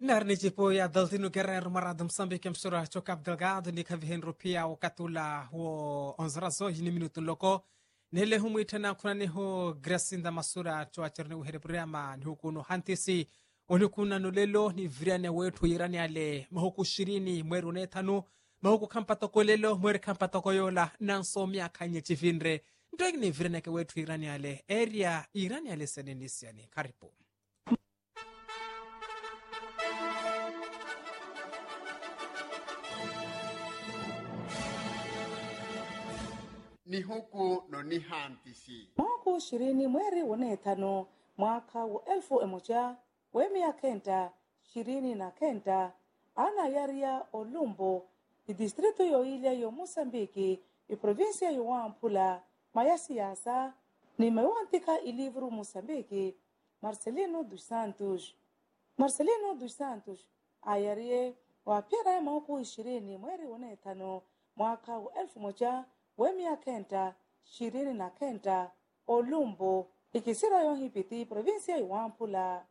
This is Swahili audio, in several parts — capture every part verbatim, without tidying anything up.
Narnijipo ya Daltino Guerrero Marado Moçambique msura Chocap Delgado ni kavihenro pia wakatula huo onzrazo hini minutu loko nele humu itana kuna niho Gracinda Masura chwa cherne uhere programa ni hukuno hantisi onukuna nulelo ni vriane wetu irani ale mahuku shirini mweru netanu mahuku kampatoko lelo mwere kampatoko yola nanso miaka nye chivinre ndoegi ni vriane ke wetu irani ale area irani ale senenisiani karibu. Ni huku no ni hantisi. Mwaka ishirini mweri unetano mwaka wa elfu emoja wemia kenta shirini na kenta ana yaria Olumbo i distrito yo ilya yo Mosambiki i provincia yo Wampula maya siasa ni mewantika ilivru Mosambiki Marcelino dos Santos. Marcelino dos Santos ayarie wa pira mwaka ishirini mweri unetano mwaka wa elfu moja wemia kenta shirini na kenta Olumbo ikisira yo hipiti provincia ya Wampula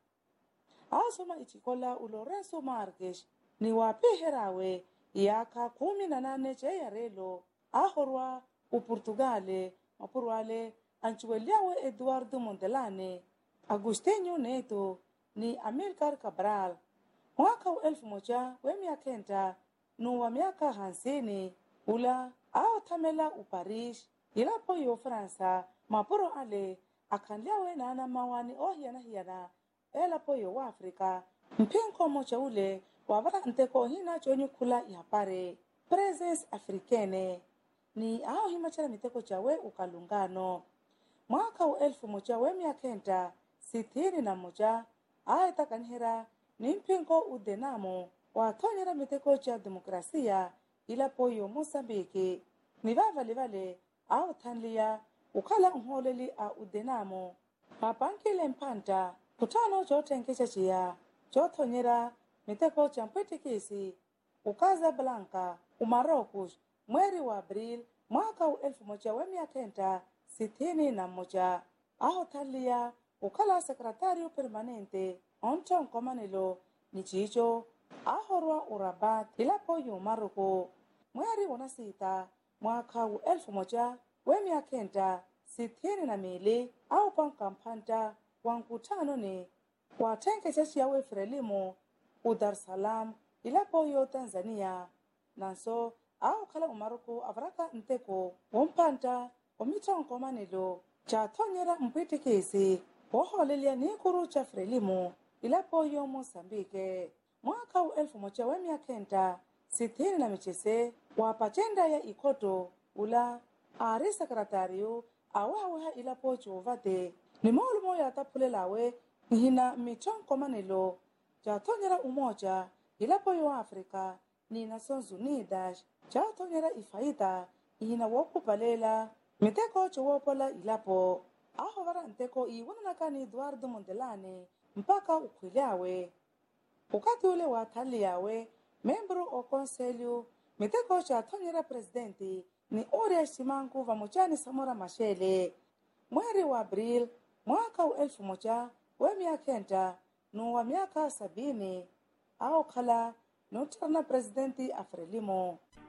asoma ichikola ulorenso Marques ni wapiherawe yaka kumi na nane chayarelo ahorwa uportugale mapurwale anchueliawe Eduardo Mondelane Agustinho Neto ni Amilcar Cabral mwaka wa elfu moja wemia kenta nuwa miaka hansini ula ao tamela u Paris ilapo yo Fransa mapuro ale akanliawe na ana mawani ohiana hiana elapo yo Afrika mpinko mocha ule wabara nteko hina chonyo kula ya pare presence africaine ni ao himachara miteko chawe ukalungano mwaka wa elfu moja wemia kenta sitini na moja aeta kanhera ni mpinko udenamo watonyera miteko cha demokrasia ilapo yo Mosambiki ni vale vale au tanlia ukala unholeli a udenamo papankile mpanta kutano chote nkesha chia chotonyera miteko champwetikisi ukaza Blanca umarocos mweri wa Abril mwaka wa elfu moja wemia kenta sitini na moja au tanlia ukala sekretario permanente onton komanilo ni chicho ahorwa urabat ilapo yo Maroko mweri wana sita mwaka wa elfu moja wemia kenta sitini na mili au pankampanta wankutano ni watenge chachi yawe Frelimo u Dar es Salaam ilapo yo Tanzania nanso au kala umaruku avraka nteko wompanta omito nkomanilo cha tonyera mpwitikisi woholelia nikuru cha Frelimo ilapo yo Mosambike mwaka wa elfu moja wemia kenta sitini na michese wapachenda ya ikoto ula ari sekretario awawaha ilapo chovate ni maulumo ya tapulelawe hina michonko manilo chatonyera umoja ilapo yo Afrika ni Nations Unidas chatonyera ifaita hina wokupalela miteko chowopola ilapo aho vara nteko iwananakani Eduardo Mondelane mpaka ukwiliawe ukati ule watali yawe membro o conselho miteko cha tonyera presidenti ni Oria Shimangu Vamuchani Samora Machele mweri wa Abril mwaka wa elfu moja wemia kenta nuwa miaka sabini au kala nutarna presidenti Frelimo.